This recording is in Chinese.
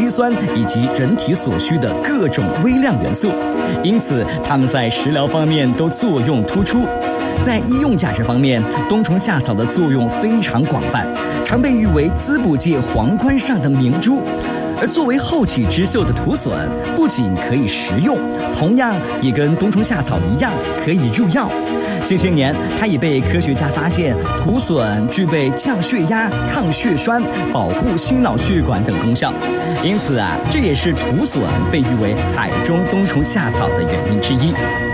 硒酸以及人体所需的各种微量元素，因此它们在食疗方面都作用突出。在医用价值方面，冬虫夏草的作用非常广泛，常被誉为滋补界皇冠上的明珠。而作为后起之秀的土笋，不仅可以食用，同样也跟冬虫夏草一样可以入药。近些年，它已被科学家发现，土笋具备降血压、抗血栓、保护心脑血管等功效。因此这也是土笋被誉为海中冬虫夏草的原因之一。